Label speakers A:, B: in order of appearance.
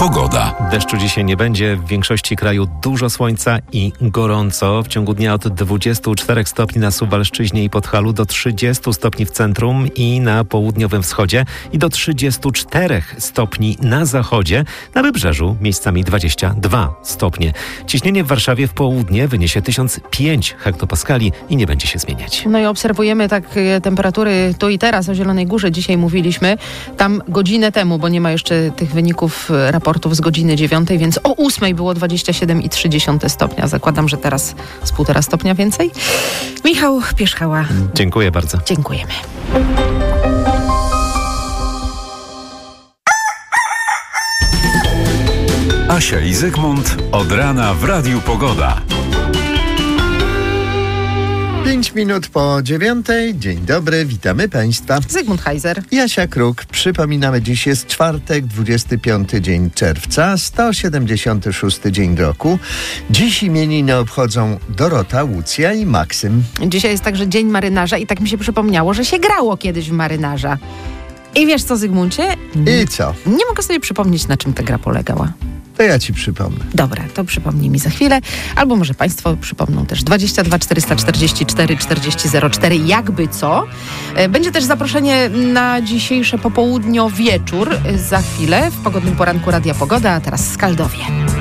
A: Pogoda.
B: Deszczu dzisiaj nie będzie, w większości kraju dużo słońca i gorąco. W ciągu dnia od 24 stopni na Suwalszczyźnie i Podhalu do 30 stopni w centrum i na południowym wschodzie i do 34 stopni na zachodzie. Na wybrzeżu miejscami 22 stopnie. Ciśnienie w Warszawie w południe wyniesie 1005 hektopaskali i nie będzie się zmieniać.
C: No i obserwujemy tak temperatury tu i teraz. O Zielonej Górze dzisiaj mówiliśmy. Tam godzinę temu, bo nie ma jeszcze tych wyników raportów z godziny 9, więc o 8 było 27,3 stopnia. Zakładam, że teraz z 1,5 stopnia więcej. Michał Pierzchała.
B: Dziękuję bardzo.
C: Dziękujemy.
A: Asia i Zygmunt od rana w Radiu Pogoda.
D: 5 minut po 9. Dzień dobry, witamy Państwa.
C: Zygmunt Heiser.
D: Jasia Kruk. Przypominamy, dziś jest czwartek, 25 dzień czerwca, 176 dzień roku. Dziś imieniny obchodzą Dorota, Łucja i Maksym.
C: Dzisiaj jest także Dzień Marynarza i tak mi się przypomniało, że się grało kiedyś w marynarza. I wiesz co, Zygmuncie?
D: I co?
C: Nie mogę sobie przypomnieć, na czym ta gra polegała.
D: To ja ci przypomnę.
C: Dobra, to przypomnij mi za chwilę. Albo może Państwo przypomną też 22 444 40 04, jakby co. Będzie też zaproszenie na dzisiejsze popołudnio wieczór za chwilę w pogodnym poranku Radia Pogoda, a teraz Skaldowie.